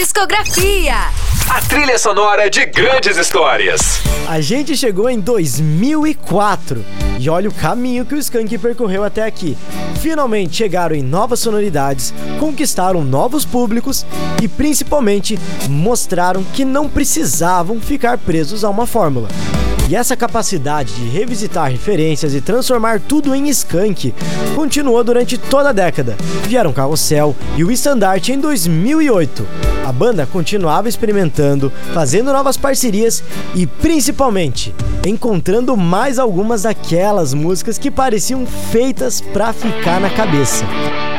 Discografia. A trilha sonora de grandes histórias. A gente chegou em 2004 e olha o caminho que o Skank percorreu até aqui. Finalmente chegaram em novas sonoridades, conquistaram novos públicos e principalmente mostraram que não precisavam ficar presos a uma fórmula. E essa capacidade de revisitar referências e transformar tudo em Skank continuou durante toda a década. Vieram Carrossel e o Estandarte em 2008. A banda continuava experimentando, fazendo novas parcerias e, principalmente, encontrando mais algumas daquelas músicas que pareciam feitas pra ficar na cabeça.